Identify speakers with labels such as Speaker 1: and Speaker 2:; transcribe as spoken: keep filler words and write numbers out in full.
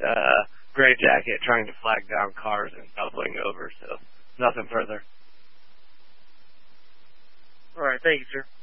Speaker 1: uh, gray jacket trying to flag down cars and doubling over. So nothing further.
Speaker 2: All right, thank you, sir.